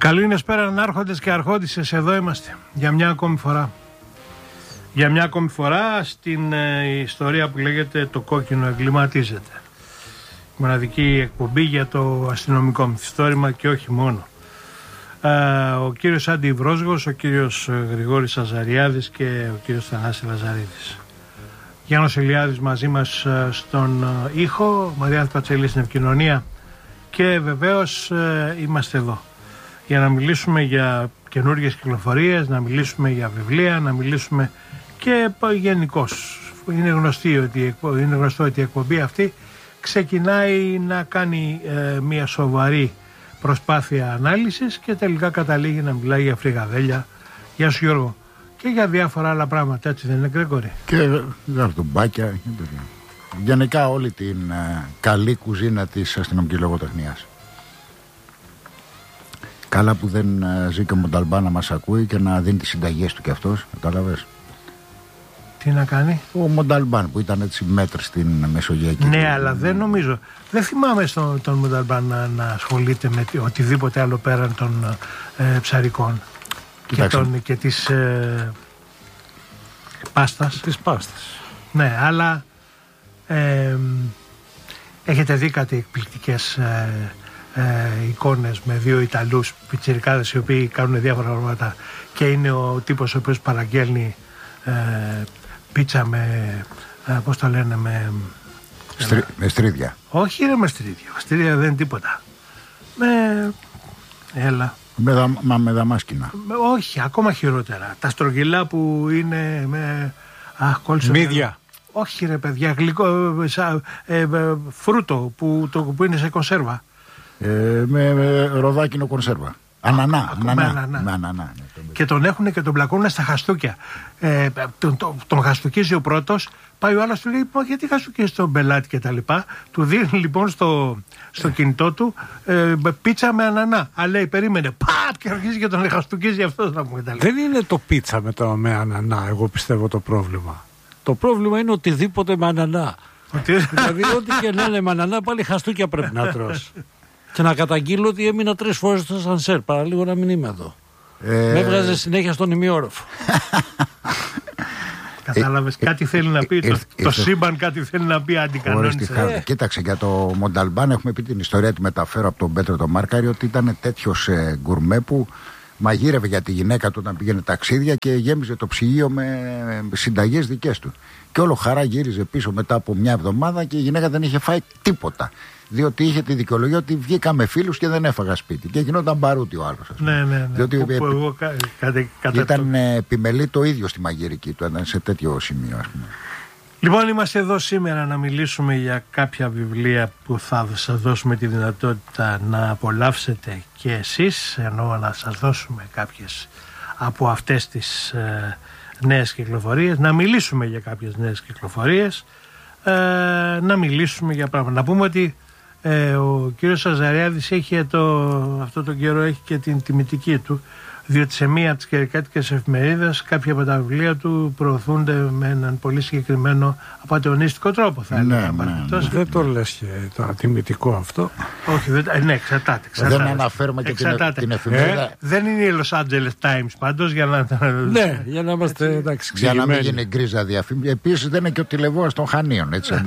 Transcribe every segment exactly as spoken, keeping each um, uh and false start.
Καληνύσπερα άρχοντες και αρχόντισσες, εδώ είμαστε για μια ακόμη φορά. Για μια ακόμη φορά στην ε, ιστορία που λέγεται «Το κόκκινο εγκληματίζεται». Μοναδική εκπομπή για το αστυνομικό μυθιστόρημα και όχι μόνο. Ε, ο κύριος Άντι Βρόσγος, ο κύριος Γρηγόρης Αζαριάδης και ο κύριος Θανάσης Λαζαρίδης. Γιάννος Ηλιάδης μαζί μας στον ήχο, Μαρία Πατσελή στην επικοινωνία και βεβαίως ε, είμαστε εδώ για να μιλήσουμε για καινούργιες κυκλοφορίες, να μιλήσουμε για βιβλία, να μιλήσουμε και γενικώς. Είναι, γνωστή ότι, είναι γνωστό ότι η εκπομπή αυτή ξεκινάει να κάνει ε, μια σοβαρή προσπάθεια ανάλυσης και τελικά καταλήγει να μιλάει για φρυγαδέλια. Γεια σου Γιώργο. Και για διάφορα άλλα πράγματα, έτσι δεν είναι, Γκρέκορη? Και γαρτομπάκια. Γενικά όλη την uh, καλή κουζίνα της αστυνομικής λογοτεχνίας. Καλά που δεν uh, ζει και ο Μονταλμπάν να μας ακούει και να δίνει τις συνταγές του κι αυτός, κατάλαβες. Τι να κάνει? Ο Μονταλμπάν που ήταν έτσι μέτρ στην Μεσογειακή. Ναι, αλλά δεν νομίζω. Δεν θυμάμαι στον, τον Μονταλμπάν να, να ασχολείται με οτιδήποτε άλλο πέραν των ε, ψαρικών. Και, τον, και της ε, πάστας. Της πάστας. Ναι, αλλά ε, έχετε δει κάτι εκπληκτικές ε, ε, εικόνες με δύο Ιταλούς πιτσιρικάδες οι οποίοι κάνουν διάφορα πράγματα και είναι ο τύπος ο οποίος παραγγέλνει ε, πίτσα με, ε, πώς το λένε, με... Στρι, με στρίδια. Όχι ρε, με στρίδια. Στρίδια δεν είναι τίποτα. Με... Έλα. Με, δα, μα, με δαμάσκηνα. Με, όχι, ακόμα χειρότερα. Τα στρογγυλά που είναι με... Αχ, κόλλησα. Μύδια. Όχι ρε παιδιά, γλυκό, σα, ε, ε, φρούτο που, το, που είναι σε κονσέρβα. Ε, με, με ροδάκινο κονσέρβα. Ανανά. ανανά, ανανά, ανανά. Με ανανά ναι, και τον έχουν και τον πλακώνουν στα χαστούκια. Ε, τον, τον, τον χαστούκίζει ο πρώτος, πάει ο άλλος του λέει, μα γιατί χαστούκιζε τον πελάτη και τα λοιπά. Του δίνει λοιπόν στο, στο κινητό του ε, πίτσα με ανανά. Αλλά λέει, περίμενε, πατ, και αρχίζει και τον χαστούκίζει αυτός να πούμε τα λοιπά. Δεν είναι το πίτσα με, το, με ανανά, εγώ πιστεύω το πρόβλημα. Το πρόβλημα είναι οτιδήποτε με ανανά. Δηλαδή ό,τι και να είναι με ανανά, πάλι χαστούκια πρέπει να τρως. Και να καταγγείλω ότι έμεινα τρεις φορές στο σανσέρ, παραλίγο να μην είμαι εδώ. Ε... Με έβγαζε συνέχεια στον ημιόροφο. Κατάλαβες, ε, κάτι θέλει να πει, ε, το, ε, το ε, σύμπαν κάτι θέλει να πει, αντικανόνισε. Ε. Κοίταξε, για το Μονταλμπάν έχουμε πει την ιστορία, τη μεταφέρω από τον Πέτρο τον Μάρκαρη, ότι ήταν τέτοιος ε, γκουρμέ που μαγείρευε για τη γυναίκα του όταν πήγαινε ταξίδια και γέμιζε το ψυγείο με συνταγές δικές του. Και όλο χαρά γύριζε πίσω μετά από μια εβδομάδα και η γυναίκα δεν είχε φάει τίποτα. Διότι είχε τη δικαιολογία ότι βγήκα με φίλους και δεν έφαγα σπίτι. Και γινόταν μπαρούτι ο άλλος. Ναι, ναι, ναι. Διότι που, που εγώ, κα, κα, κα, ήταν επιμελή το ίδιο στη μαγειρική του. Ήταν σε τέτοιο σημείο, ας πούμε. Λοιπόν, είμαστε εδώ σήμερα να μιλήσουμε για κάποια βιβλία που θα σας δώσουμε τη δυνατότητα να απολαύσετε και εσείς, ενώ να σας δώσουμε κάποιες από αυτές τις ε, νέες κυκλοφορίες, να μιλήσουμε για κάποιες νέες κυκλοφορίες, ε, να μιλήσουμε για πράγματα. Να πούμε ότι ε, ο κύριος Αζαριάδης έχει το, αυτό τον καιρό έχει και την τιμητική του, διότι σε μία από τις κερικάτικες εφημερίδες κάποια από τα βιβλία του προωθούνται με έναν πολύ συγκεκριμένο απατεωνιστικό τρόπο, θα έλεγα. Ναι, ναι, ναι. Δεν το λες και το ατιμητικό αυτό. Όχι, δεν, ναι, εξαρτάται, εξαρτάται. Δεν αναφέρουμε και την, την εφημερίδα. Ε, δεν είναι η Los Angeles Times πάντως για να... Ναι, για να είμαστε εντάξει, για να μην γίνει γκρίζα διαφήμιση. Επίσης δεν είναι και ο τηλεβόας των Χανίων, έτσι.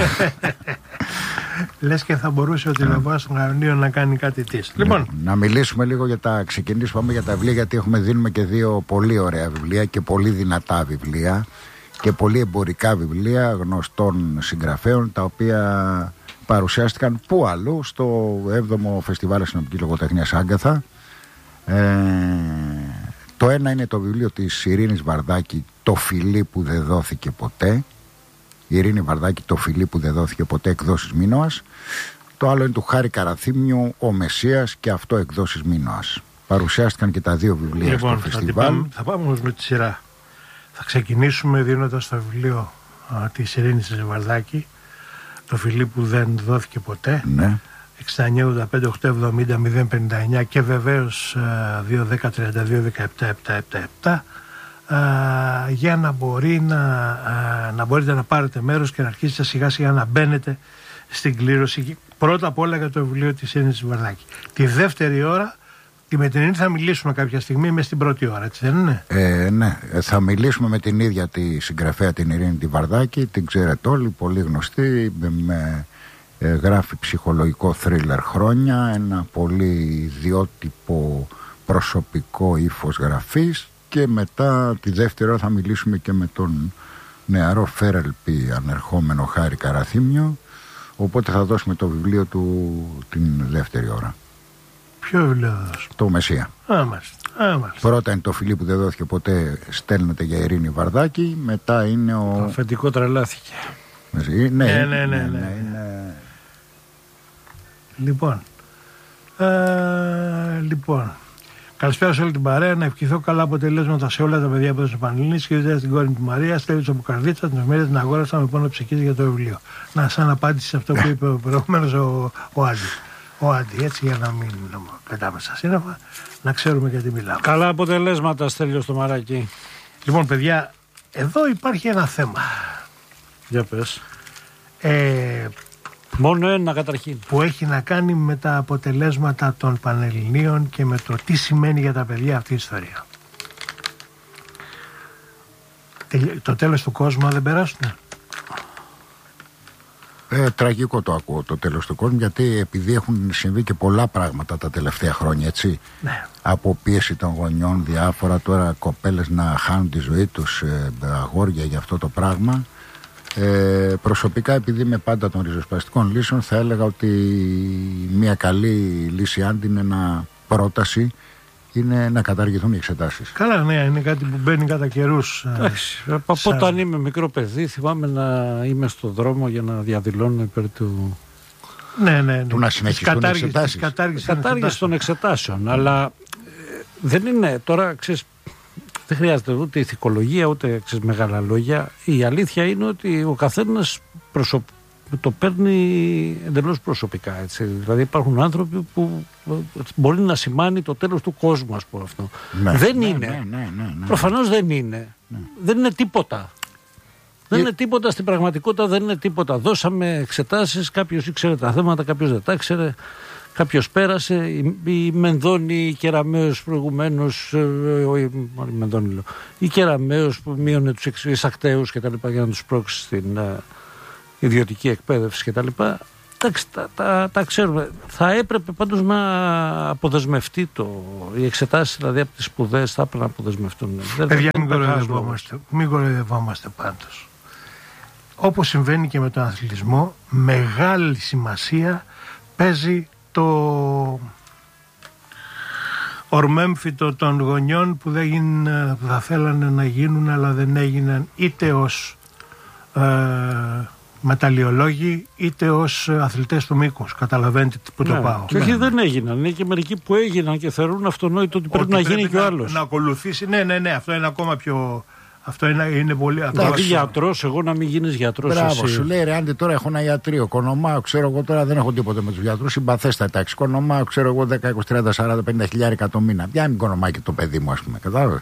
Λες και θα μπορούσε ο τηλεβόας των Χανίων να κάνει κάτι της. Λοιπόν. Να μιλήσουμε λίγο για τα ξεκινήσουμε για τα βιβλία, γιατί έχουμε δίνουμε και δύο πολύ ωραία βιβλία και πολύ δυνατά βιβλία και πολύ εμπορικά βιβλία γνωστών συγγραφέων, τα οποία παρουσιάστηκαν πού αλλού, στο έβδομο Φεστιβάλ Αστυνομικής Λογοτεχνίας Άγκαθα. Ε, το ένα είναι το βιβλίο της Ειρήνης Βαρδάκη, «Το φιλί που δεν δόθηκε ποτέ». Η Ειρήνη Βαρδάκη, «Το φιλί που δεν δόθηκε ποτέ», εκδόσεις Μίνωας. Το άλλο είναι του Χάρη Καραθήμιου, «Ο Μεσσίας», και αυτό εκδόσεις Μίνωας. Παρουσιάστηκαν και τα δύο βιβλία λοιπόν, στο φεστιβάλ. Θα, θα πάμε όμως με τη σειρά. Θα ξεκινήσουμε δίνοντας το βιβλίο α, της Ειρήνης Βαρδάκη, «Το φιλί που δεν δόθηκε ποτέ». Ναι. εξήντα εννιά ογδόντα πέντε οκτακόσια εβδομήντα μηδέν πενήντα εννιά και βεβαίως δύο δέκα τριάντα δύο δεκαεπτά επτακόσια εβδομήντα επτά για να, μπορεί να, α, να μπορείτε να πάρετε μέρος και να αρχίσετε σιγά σιγά να μπαίνετε στην κλήρωση. Πρώτα απ' όλα για το βιβλίο της Ειρήνης Βαρδάκη. Τη δεύτερη ώρα Τη με την Ειρήνη θα μιλήσουμε κάποια στιγμή μες στην πρώτη ώρα, έτσι δεν είναι? Ε, ναι, θα μιλήσουμε με την ίδια τη συγγραφέα την Ειρήνη τη Βαρδάκη, την ξέρετε όλοι, πολύ γνωστή, με, ε, γράφει ψυχολογικό θρίλερ χρόνια, ένα πολύ ιδιότυπο προσωπικό ύφος γραφής, και μετά τη δεύτερη ώρα θα μιλήσουμε και με τον νεαρό Φέρελπι ανερχόμενο Χάρη Καραθήμιο, οπότε θα δώσουμε το βιβλίο του την δεύτερη ώρα. Ποιο βιβλίο θα δώσουμε? Το Μεσσία. Άμαστε. Άμαστε. Πρώτα είναι το φιλί που δεν δόθηκε ποτέ, στέλνεται για Ειρήνη Βαρδάκη. Μετά είναι ο... Το αφεντικό τρελάθηκε. Ναι, ναι, ναι, ναι, ναι, ναι. είναι... Λοιπόν, ε, λοιπόν, καλησπέρα σε όλη την παρέα. Να ευχηθώ καλά αποτελέσματα σε όλα τα παιδιά που έδωσαν Πανελλήνιες και ιδιαίτερα στην κόρη του Μαρία. Στέλνει από Καρδίτσα, την εφημερίδα την αγόρασα με πόνο ψυχής για το βιβλίο. Να, σαν απάντηση σε αυτό που είπε προηγουμένως ο, ο Άντι. Ο Άντι, έτσι, για να μην πετάμε στα σύννεφα, να ξέρουμε γιατί μιλάμε. Καλά αποτελέσματα, Στέλιο στο Μαράκι. Λοιπόν, παιδιά, εδώ υπάρχει ένα θέμα. Για πες. Ε, Μόνο ένα καταρχήν. Που έχει να κάνει με τα αποτελέσματα των Πανελληνίων και με το τι σημαίνει για τα παιδιά αυτή η ιστορία. Το τέλος του κόσμου, αν δεν περάσουνε. Ε, τραγικό το ακούω το τέλος του κόσμου, γιατί επειδή έχουν συμβεί και πολλά πράγματα τα τελευταία χρόνια, έτσι. Ναι. Από πίεση των γονιών, διάφορα, τώρα κοπέλες να χάνουν τη ζωή τους, ε, αγόρια για αυτό το πράγμα. Ε, προσωπικά, επειδή είμαι πάντα των ριζοσπαστικών λύσεων, θα έλεγα ότι μια καλή λύση, αν είναι ένα πρόταση, είναι να καταργηθούν οι εξετάσεις. Καλά, ναι, είναι κάτι που μπαίνει κατά καιρούς. Εντάξει, από σαν... όταν είμαι μικρό παιδί, θυμάμαι να είμαι στο δρόμο για να διαδηλώνω υπέρ του. Ναι, ναι, ναι. Του να συνεχιστούν οι εξετάσεις. Κατάργηση, κατάργηση των εξετάσεων. Αλλά ε, δεν είναι τώρα, ξέρεις, δεν χρειάζεται ούτε ηθικολογία ούτε ξέρεις, μεγάλα λόγια. Η αλήθεια είναι ότι ο καθένας προσωπ... το παίρνει εντελώς προσωπικά. Έτσι. Δηλαδή υπάρχουν άνθρωποι που μπορεί να σημάνει το τέλος του κόσμου, ας πούμε αυτό. Ναι, δεν ναι, είναι. Ναι, ναι, ναι, ναι. Προφανώς δεν είναι. Ναι. Δεν είναι τίποτα. Δεν είναι τίποτα στην πραγματικότητα, δεν είναι τίποτα. Δώσαμε εξετάσεις, κάποιος ήξερε τα θέματα, κάποιος δεν τα ήξερε. Κάποιος πέρασε, η, η Μενδώνη, η Κεραμέως προηγουμένως, η, Μενδώνη, λέω, η Κεραμέως που μείωνε τους εισακταίους και τα λοιπά για να τους πρόξει στην uh, ιδιωτική εκπαίδευση και τα λοιπά. Εντάξει, τα, τα, τα ξέρουμε. Θα έπρεπε πάντως να αποδεσμευτεί το, οι εξετάσεις, δηλαδή από τις σπουδές θα έπρεπε να αποδεσμευτούν. Παιδιά, μην κοροϊδευόμαστε, μην κοροϊδευόμαστε πάντως. Όπως συμβαίνει και με τον αθλητισμό, μεγάλη σημασία παίζει το ορμέμφυτο των γονιών που, δεν γίνουν, που θα θέλανε να γίνουν αλλά δεν έγιναν, είτε ως ε, μεταλλιολόγοι είτε ως αθλητές του μήκους. Καταλαβαίνετε που ναι, το πάω. Και όχι, ναι, δεν έγιναν. Είναι και μερικοί που έγιναν και θεωρούν αυτονόητο ότι, ότι πρέπει να πρέπει γίνει και ο άλλος. Να ακολουθήσει. Ναι, ναι, ναι. Αυτό είναι ακόμα πιο... Αυτό είναι, είναι πολύ ακριβώς. Δηλαδή γιατρός, εγώ να μην γίνεις γιατρός. Μπράβο, εσύ. Σου λέει ρε Άντι, τώρα έχω ένα ιατρείο. Κονομάω, ξέρω εγώ τώρα δεν έχω τίποτα με τους γιατρούς. Συμπαθέστατα. Κονομάω, ξέρω εγώ δέκα, είκοσι, τριάντα, σαράντα, πενήντα χιλιάρικα το μήνα. Για μην κονομάει και το παιδί μου, ας πούμε. Κατάλαβε.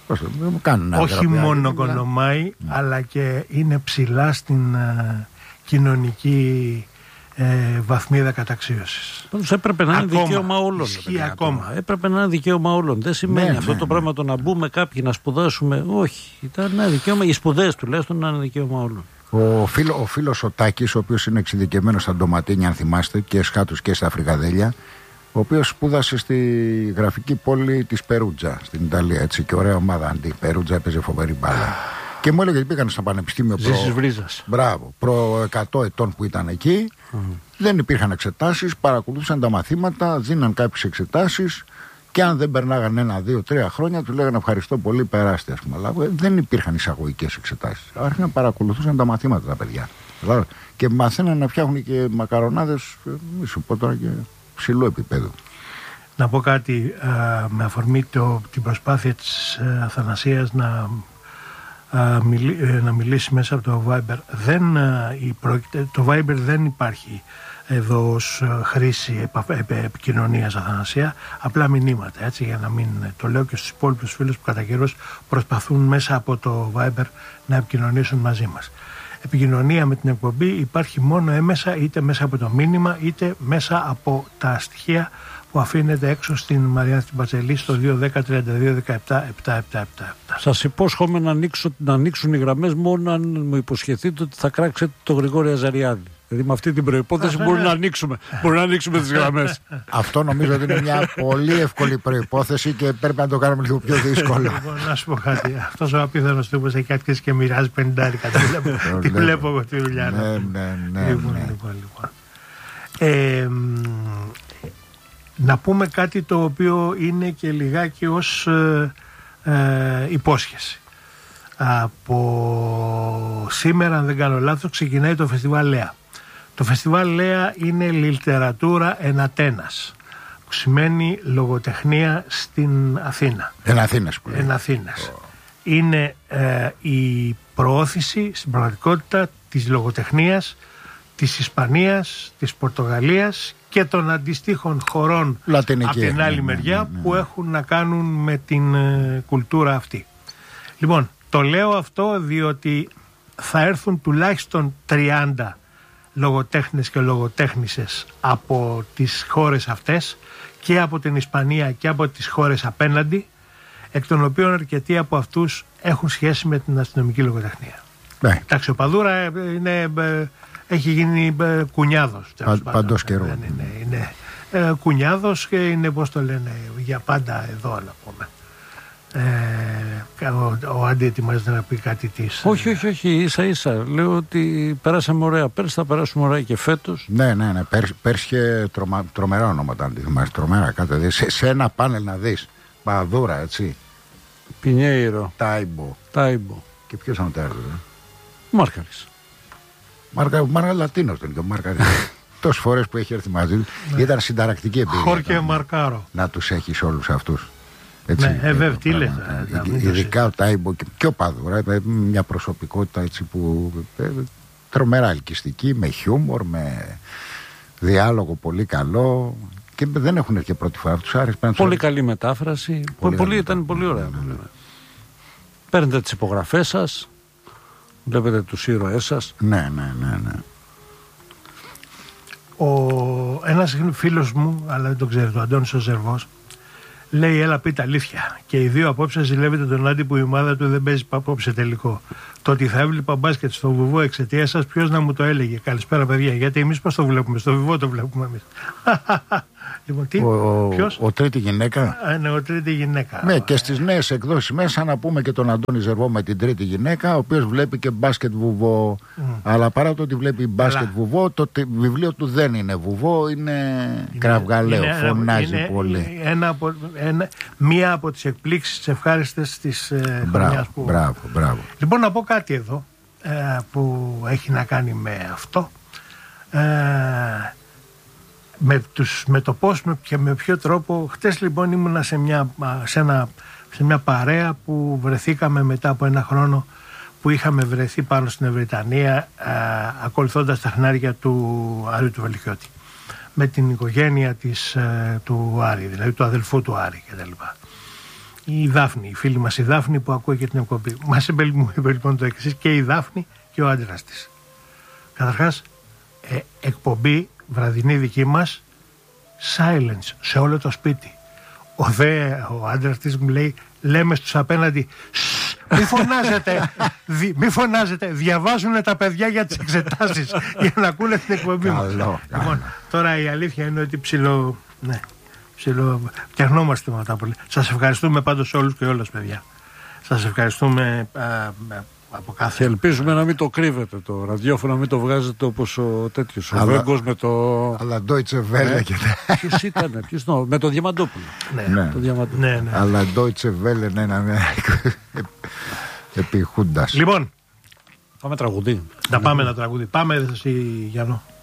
Όχι μόνο κονομάει, yeah. αλλά και είναι ψηλά στην uh, κοινωνική ε, βαθμίδα καταξίωσης. Πάντως έπρεπε να ακόμα, είναι δικαίωμα όλων. Ακόμα. Έπρεπε να είναι δικαίωμα όλων. Δεν σημαίνει ναι, αυτό ναι, το ναι. πράγμα το να μπούμε κάποιοι να σπουδάσουμε. Όχι. Ήταν ένα δικαίωμα. Οι σπουδές τουλάχιστον να είναι δικαίωμα όλων. Ο, φίλο, ο φίλος ο Τάκης, ο οποίος είναι εξειδικευμένος στα ντοματίνια, αν θυμάστε, και σκάτους και στα φρικαδέλια, ο οποίος σπούδασε στη γραφική πόλη της Περούτζα στην Ιταλία. Έτσι, και ωραία ομάδα αντί. Περούτζα έπαιζε φοβερή μπάλα. Και μου έλεγε ότι πήγαν στο πανεπιστήμιο προ... Μπράβο, προ εκατό ετών που ήταν εκεί. Mm. Δεν υπήρχαν εξετάσεις, παρακολουθούσαν τα μαθήματα, δίναν κάποιες εξετάσεις και αν δεν περνάγαν ένα, δύο, τρία χρόνια του λέγανε ευχαριστώ πολύ, περάστε, ας πούμε. Αλλά δεν υπήρχαν εισαγωγικές εξετάσεις. Άρχισαν να παρακολουθούσαν τα μαθήματα τα παιδιά. Και μαθαίναν να φτιάχνουν και μακαρονάδες, μη σου πω τώρα, και ψηλό επίπεδο. Να πω κάτι α, με αφορμή το, την προσπάθεια της α, Αθανασίας να, α, μιλ, να μιλήσει μέσα από το Viber. Δεν, α, η, το Viber δεν υπάρχει εδώ ως χρήση επικοινωνίας, Αθανασία, απλά μηνύματα, έτσι, για να μην το λέω και στους υπόλοιπους φίλους που κατά καιρούς προσπαθούν μέσα από το Viber να επικοινωνήσουν μαζί μας. Επικοινωνία με την εκπομπή υπάρχει μόνο έμεσα, είτε μέσα από το μήνυμα είτε μέσα από τα στοιχεία που αφήνεται έξω στην Μαριάννα την Πατσελή στο δύο δέκα τριάντα δύο δεκαεπτά επτακόσια εβδομήντα επτά. Σας υπόσχομαι να, ανοίξω, να ανοίξουν οι γραμμές μόνο αν μου υποσχεθείτε ότι θα κράξετε το Γρηγόρη Αζαριάδη. Δηλαδή με αυτή την προϋπόθεση μπορούμε να ανοίξουμε, μπορούμε να ανοίξουμε τις γραμμές. Αυτό νομίζω ότι είναι μια πολύ εύκολη προϋπόθεση και πρέπει να το κάνουμε λίγο πιο δύσκολο. Λοιπόν, να σου πω κάτι. Αυτός ο απίθανος τύπος έχει αρχίσει και μοιράζει πενηντάρικα. Τι βλέπω εγώ τη δουλειά. Ναι, ναι, ναι. Λοιπόν, λοιπόν, λοιπόν. Ε, να πούμε κάτι το οποίο είναι και λιγάκι ως ε, ε, υπόσχεση. Από σήμερα, αν δεν κάνω λάθος, ξεκινάει το φεστιβάλ Λέα. Το φεστιβάλ Λέα είναι λιτερατούρα εν Ατένας, που σημαίνει λογοτεχνία στην Αθήνα. Εν Αθήνας που λέει. Εν Αθήνας. Oh. Είναι ε, η προώθηση στην πραγματικότητα της λογοτεχνίας της Ισπανίας, της Πορτογαλίας και των αντιστοίχων χωρών Λατινική, από την άλλη ναι, μεριά ναι, ναι. που έχουν να κάνουν με την ε, κουλτούρα αυτή. Λοιπόν, το λέω αυτό διότι θα έρθουν τουλάχιστον τριάντα λογοτέχνες και λογοτέχνησες από τις χώρες αυτές και από την Ισπανία και από τις χώρες απέναντι, εκ των οποίων αρκετοί από αυτούς έχουν σχέση με την αστυνομική λογοτεχνία. Ναι. Εντάξει, ο Παδούρα είναι, έχει γίνει κουνιάδος. Πα, παντός καιρό. Ναι, ναι, είναι ε, κουνιάδος και είναι, πώς το λένε, για πάντα εδώ να πούμε. Ε, ο, ο Άντι ετοιμάζεται να πει κάτι της. Όχι, όχι, όχι, ίσα ίσα. Λέω ότι περάσαμε ωραία πέρσι, θα περάσουμε ωραία και φέτος. Ναι, ναι, ναι. Πέρσι, πέρσι είχε τρομα, τρομερά ονόματα, αν τη θυμάσαι. Τρομερά κάτω. Σε, σε ένα πάνελ να δεις. Παδούρα, έτσι. Πινιέιρο. Τάιμπο. Τάιμπο. Και ποιος ήταν ο τέρδος. Ε? Μάρκαρης. Μάρκα, Μάρκα Λατίνος δεν είναι. Μάρκαρης. Τόσες φορές που έχει έρθει μαζί του. Ναι. Ήταν συνταρακτική εμπειρία. Χόρκε Μαρκάρο. Να τους έχεις όλους αυτούς. Έτσι, ναι, ε, βέβαια, τι λες. Ειδικά ο Τάιμπο και, και ο Παδούρα, μια προσωπικότητα έτσι που ε, τρομερά ελκυστική, με χιούμορ, με διάλογο πολύ καλό και δεν έχουν έρθει και πρώτη φορά. Τους άρεσε. Πολύ καλή μετάφραση. Πολύ, πολύ ήταν μετάφραση. Πολύ ωραία. Ναι, ναι. Παίρνετε τις υπογραφές σας, βλέπετε τους ήρωές σας. Ναι, ναι, ναι, ναι. Ο, ένας φίλος μου, αλλά δεν τον ξέρετε, ο Αντώνης ο Ζερβός, λέει, έλα πείτε αλήθεια. Και οι δύο απόψε ζηλεύετε τον Άντι που η ομάδα του δεν παίζει απόψε τελικό. Το ότι θα έβλεπα μπάσκετ στο Βουβό εξαιτία σας, ποιος να μου το έλεγε. Καλησπέρα, παιδιά. Γιατί εμείς πώς το βλέπουμε, στο Βουβό το βλέπουμε εμείς. Λοιπόν, τι, ο, ποιος? Ο, ο τρίτη γυναίκα. Α, ναι, ο τρίτη γυναίκα. Ναι, και στις νέες εκδόσεις μέσα να πούμε και τον Αντώνη Ζερβό με την τρίτη γυναίκα, ο οποίος βλέπει και μπάσκετ Βουβό. Mm. Αλλά παρά το ότι βλέπει μπάσκετ Αλλά... Βουβό, το βιβλίο του δεν είναι Βουβό, είναι, είναι κραυγαλαίο, είναι, φωνάζει είναι, πολύ. Ένα από, ένα, μία από τις εκπλήξεις της ευχάριστες της ε, χρονιάς που... Μπράβο, μπράβο. Λοιπόν, να πω κάτι εδώ ε, που έχει να κάνει με αυτό. Ε, Με, τους, με το πώς με, και με ποιο τρόπο. Χτες λοιπόν ήμουνα σε μια, σε, ένα, σε μια παρέα που βρεθήκαμε μετά από ένα χρόνο που είχαμε βρεθεί πάνω στην Ευρυτανία ακολουθώντας τα χνάρια του Άρη του Βελικιώτη με την οικογένεια της, α, του Άρη, δηλαδή του αδελφού του Άρη κτλ. Η Δάφνη, η φίλη μας η Δάφνη που ακούει και την εκπομπή. Μας είπε, μου είπε λοιπόν το εξής, και η Δάφνη και ο άντρας της. Καταρχάς ε, εκπομπή βραδινή δική μας, silence σε όλο το σπίτι. Ο δε, ο άντρας της μου λέει, λέμε στους απέναντι, μη φωνάζετε, δι, μη φωνάζετε, διαβάζουν τα παιδιά για τις εξετάσεις για να ακούνε την εκπομπή μας. Λοιπόν, τώρα η αλήθεια είναι ότι ψηλό, ναι, ψηλό, φτιαχνόμαστε με αυτά πολύ. Σας ευχαριστούμε πάντως όλους και όλες, παιδιά. Σας ευχαριστούμε α, από κάθε... Και ελπίζουμε να μην το κρύβετε το ραδιόφωνο, να μην το βγάζετε όπως ο τέτοιος, ο Βέγκος με το... Αλλά Deutsche Welle και... Ποιος ήταν, ποιος νο, με το Διαμαντόπουλο. Ναι, ναι. Το Διαμαντόπουλο. Ναι, ναι. Αλλά Deutsche Welle, ναι, ναι, επί Χούντας. Λοιπόν, πάμε τραγουδί. Να πάμε ένα τραγούδι. Πάμε εσύ, Γιάννο.